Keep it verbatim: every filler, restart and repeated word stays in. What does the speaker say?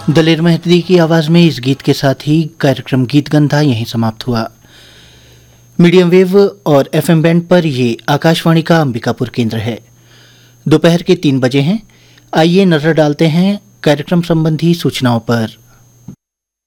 दलेर मेहदी की आवाज़ में इस गीत के साथ ही कार्यक्रम गीत गंधा यहीं समाप्त हुआ। मीडियम वेव और एफएम बैंड पर ये आकाशवाणी का अंबिकापुर केंद्र है। दोपहर के तीन बजे हैं। आइए नजर डालते हैं कार्यक्रम संबंधी सूचनाओं पर।